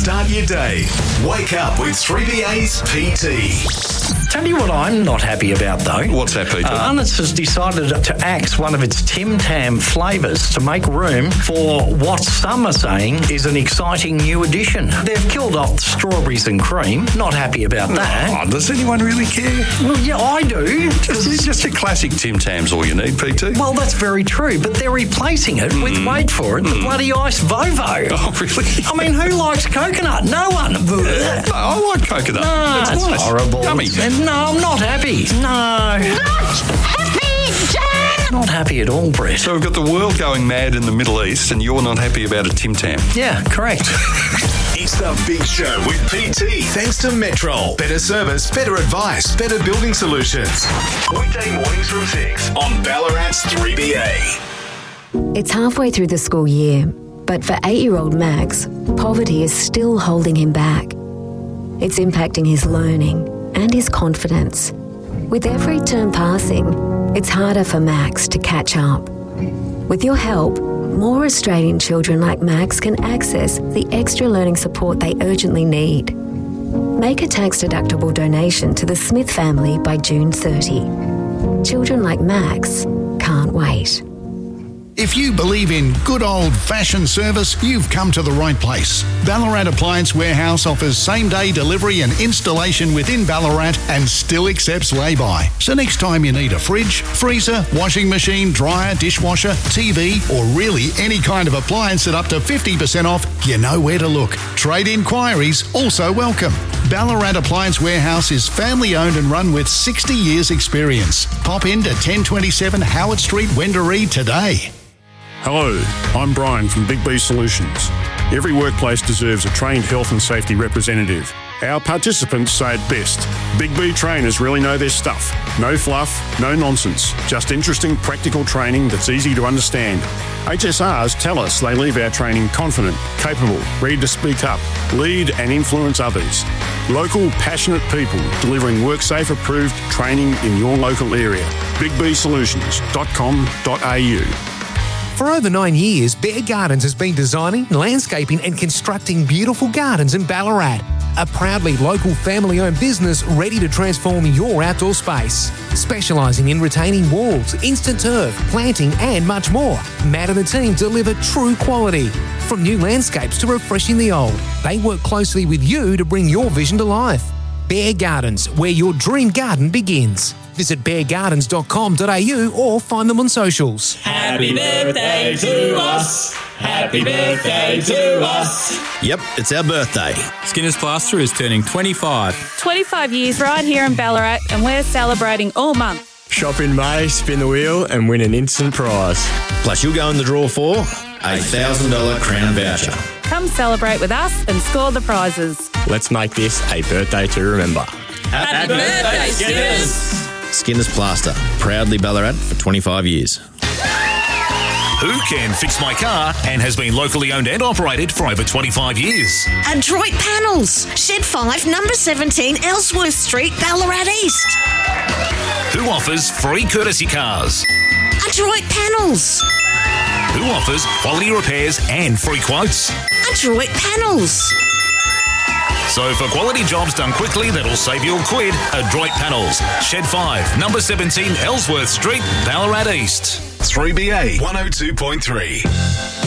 Start your day. Wake up with 3BA's PT. Tell you what I'm not happy about, though. What's that, Peter? Arnott's has decided to axe one of its Tim Tam flavours to make room for what some are saying is an exciting new addition. They've killed off strawberries and cream. Not happy about that. Oh, does anyone really care? Well, yeah, I do. It's just a classic Tim Tam's all you need, PT. Well, that's very true, but they're replacing it with, wait for it, the bloody Ice Vovo. Oh, really? I mean, who likes coconut? No one. No, I like coconut. No, it's it's nice. horrible. Yummy. No, I'm not happy. No. Not happy, Jan! Not happy at all, Brett. So we've got the world going mad in the Middle East and you're not happy about a Tim Tam. Yeah, correct. It's the Big Show with PT. Thanks to Metrol. Better service, better advice, better building solutions. Weekday mornings from 6 on Ballarat's 3BA. It's halfway through the school year, but for 8-year-old Max, poverty is still holding him back. It's impacting his learning and his confidence. With every term passing, it's harder for Max to catch up. With your help, more Australian children like Max can access the extra learning support they urgently need. Make a tax-deductible donation to the Smith family by June 30. Children like Max can't wait. If you believe in good old-fashioned service, you've come to the right place. Ballarat Appliance Warehouse offers same-day delivery and installation within Ballarat and still accepts lay-by. So next time you need a fridge, freezer, washing machine, dryer, dishwasher, TV, or really any kind of appliance at up to 50% off, you know where to look. Trade inquiries also welcome. Ballarat Appliance Warehouse is family-owned and run with 60 years' experience. Pop in to 1027 Howard Street, Wendouree today. Hello, I'm Brian from Big B Solutions. Every workplace deserves a trained health and safety representative. Our participants say it best. Big B trainers really know their stuff. No fluff, no nonsense. Just interesting, practical training that's easy to understand. HSRs tell us they leave our training confident, capable, ready to speak up, lead and influence others. Local, passionate people delivering WorkSafe approved training in your local area. BigBSolutions.com.au. For over 9 years, Bear Gardens has been designing, landscaping and constructing beautiful gardens in Ballarat. A proudly local family-owned business ready to transform your outdoor space. Specialising in retaining walls, instant turf, planting and much more. Matt and the team deliver true quality. From new landscapes to refreshing the old, they work closely with you to bring your vision to life. Bear Gardens, where your dream garden begins. Visit beargardens.com.au or find them on socials. Happy birthday to us. Happy birthday to us. Yep, it's our birthday. Skinner's Plaster is turning 25. 25 years right here in Ballarat, and we're celebrating all month. Shop in May, spin the wheel and win an instant prize. Plus you'll go in the draw for a $1,000 Crown voucher. Come celebrate with us and score the prizes. Let's make this a birthday to remember. Happy birthday, Skinners! Skinner's Plaster, proudly Ballarat for 25 years. Who can fix my car and has been locally owned and operated for over 25 years? Adroit Panels, Shed 5, number 17, Ellsworth Street, Ballarat East. Who offers free courtesy cars? Adroit Panels. Who offers quality repairs and free quotes? Adroit Panels. So for quality jobs done quickly that'll save you a quid, Adroit Panels, Shed 5, number 17, Ellsworth Street, Ballarat East. 3BA 102.3.